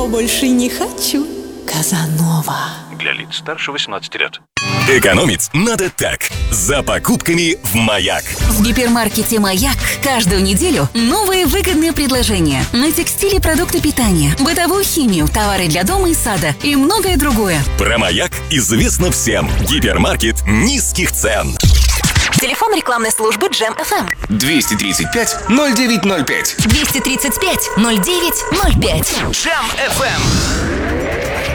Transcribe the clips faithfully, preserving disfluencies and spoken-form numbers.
ничего больше не хочу. Казанова. Для лиц старше восемнадцати лет. Экономить надо так. За покупками в «Маяк». В гипермаркете «Маяк» каждую неделю новые выгодные предложения на текстиль и продукты питания, бытовую химию, товары для дома и сада и многое другое. Про «Маяк» известно всем. Гипермаркет низких цен. Телефон рекламной службы Джем эф эм. двести тридцать пять ноль девять ноль пять. двести тридцать пять ноль девять ноль пять. Джем эф эм.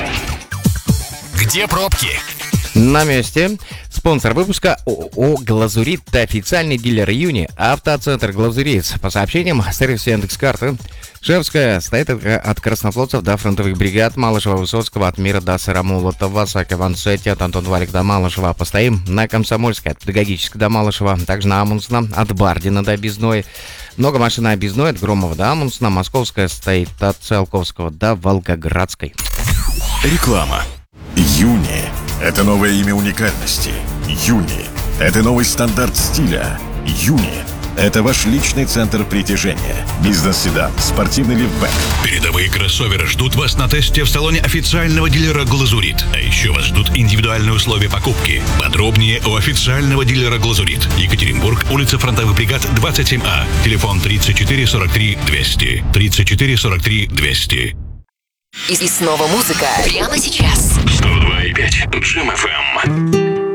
Где пробки? На месте. Спонсор выпуска ООО «Глазурит», официальный дилер «Юни», автоцентр «Глазурит». По сообщениям сервис Яндекс.Карты, Шевская стоит от краснофлотцев до фронтовых бригад, Малышева, Высоцкого, от Мира до Сыромолотова, Саки-Вансети, от Антон Валик до Малышева. Постоим на Комсомольской, от Педагогической до Малышева, также на Амундсена, от Бардина до Объездной. Много машин на Объездной, от Громова до Амундсена, Московская стоит от Циолковского до Волгоградской. Реклама. «Юни» — это новое имя уникальности. «Юни» — это новый стандарт стиля. «Юни» — это ваш личный центр притяжения. Бизнес-седан, спортивный лифтбэк. Передовые кроссоверы ждут вас на тесте в салоне официального дилера «Глазурит». А еще вас ждут индивидуальные условия покупки. Подробнее у официального дилера «Глазурит». Екатеринбург, улица Фронтовых бригад, двадцать семь А. Телефон тридцать четыре сорок три двести. тридцать четыре сорок три двести. И, и снова музыка прямо сейчас. сто два и пять Джем эф эм.